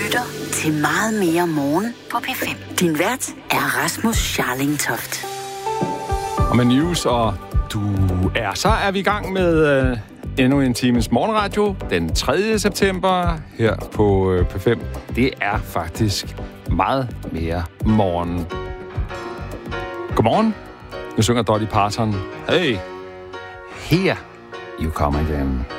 lytter til Meget mere morgen på P5. Din vært er Rasmus Scharlingtoft. Og med news, og så er vi i gang med endnu en times morgenradio den 3. september her på P5. Det er faktisk meget mere morgen. Godmorgen. Nu synger Dolly Parton. Hey, here you come again.